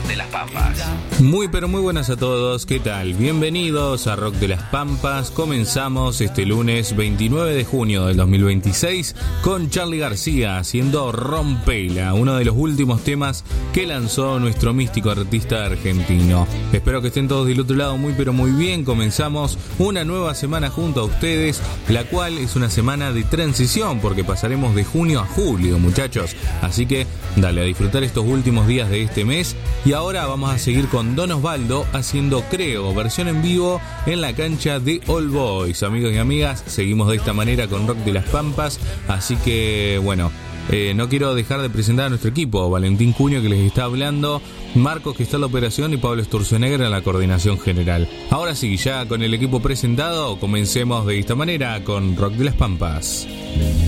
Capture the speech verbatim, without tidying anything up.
de las Pampas. Muy pero muy buenas a todos, ¿qué tal? Bienvenidos a Rock de las Pampas. Comenzamos este lunes veintinueve de junio del dos mil veintiséis con Charly García haciendo Rompela, uno de los últimos temas que lanzó nuestro místico artista argentino. Espero que estén todos del otro lado muy pero muy bien. Comenzamos una nueva semana junto a ustedes, la cual es una semana de transición porque pasaremos de junio a julio, muchachos. Así que dale a disfrutar estos últimos días de este mes. Y ahora vamos a seguir con Don Osvaldo haciendo Creo, versión en vivo en la cancha de All Boys. Amigos y amigas, seguimos de esta manera con Rock de las Pampas. Así que bueno, eh, no quiero dejar de presentar a nuestro equipo. Valentín Cuño, que les está hablando, Marcos, que está en la operación, y Pablo Sturzenegger en la coordinación general. Ahora sí, ya con el equipo presentado, comencemos de esta manera con Rock de las Pampas.